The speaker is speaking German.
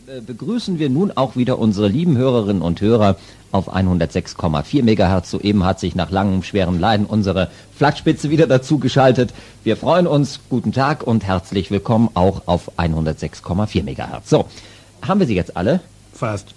begrüßen wir nun auch wieder unsere lieben Hörerinnen und Hörer auf 106,4 MHz. Soeben hat sich nach langem, schweren Leiden unsere Flaggspitze wieder dazu geschaltet. Wir freuen uns. Guten Tag und herzlich willkommen auch auf 106,4 MHz. So, haben wir sie jetzt alle? Fast.